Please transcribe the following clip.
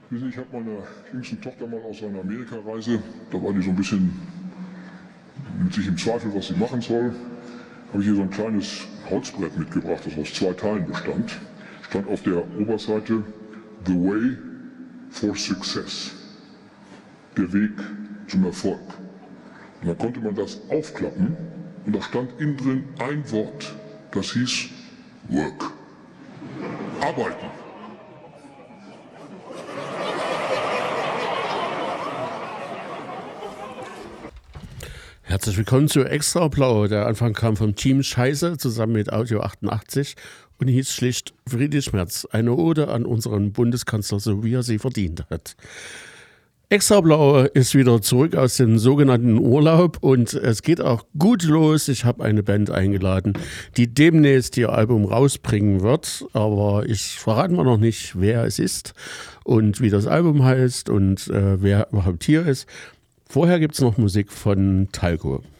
Ich habe meiner jüngsten Tochter mal aus einer Amerikareise, da war die so ein bisschen mit sich im Zweifel, was sie machen soll, habe ich hier so ein kleines Holzbrett mitgebracht, das aus 2 Teilen bestand. Stand auf der Oberseite The Way for Success, der Weg zum Erfolg. Und dann konnte man das aufklappen und da stand innen drin ein Wort, das hieß Work. Arbeiten. Herzlich willkommen zu Extra Blau. Der Anfang kam vom Team Scheiße zusammen mit Audio 88 und hieß schlicht Friedrich Merz, eine Ode an unseren Bundeskanzler, so wie er sie verdient hat. Extra Blau ist wieder zurück aus dem sogenannten Urlaub und es geht auch gut los. Ich habe eine Band eingeladen, die demnächst ihr Album rausbringen wird, aber ich verrate mal noch nicht, wer es ist und wie das Album heißt und wer überhaupt hier ist. Vorher gibt es noch Musik von Talco.